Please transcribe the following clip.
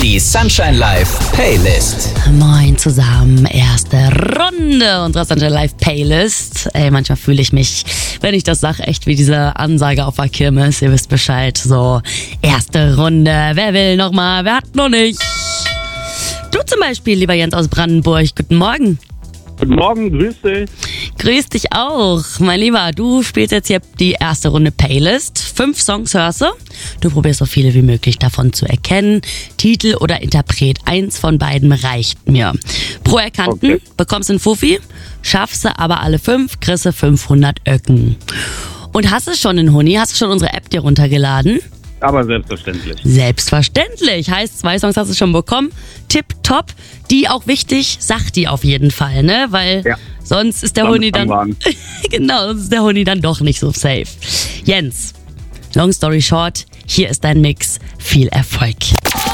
Die Sunshine Live Playlist. Moin zusammen, erste Runde unserer Sunshine Live Playlist. Ey, manchmal fühle ich mich, wenn ich das sage, echt wie diese Ansage auf der Kirmes. Ihr wisst Bescheid, so erste Runde. Wer will noch mal, wer hat noch nicht? Du zum Beispiel, lieber Jens aus Brandenburg. Guten Morgen. Guten Morgen, grüß dich. Grüß dich auch, mein Lieber. Du spielst jetzt hier die erste Runde Playlist. 5 Songs hörst du. Du probierst so viele wie möglich davon zu erkennen. Titel oder Interpret, eins von beiden reicht mir. Pro Erkannten bekommst du einen Fuffi, schaffst du aber alle 5, kriegst du 500 Öcken. Und hast du schon einen Huni? Hast du schon unsere App dir runtergeladen? Aber selbstverständlich. Selbstverständlich. Heißt, 2 Songs hast du schon bekommen. Tipptopp. Die auch wichtig, sag die auf jeden Fall, ne? Weil sonst ist der Huni dann... Genau, sonst ist der Huni dann doch nicht so safe. Jens, long story short, hier ist dein Mix. Viel Erfolg.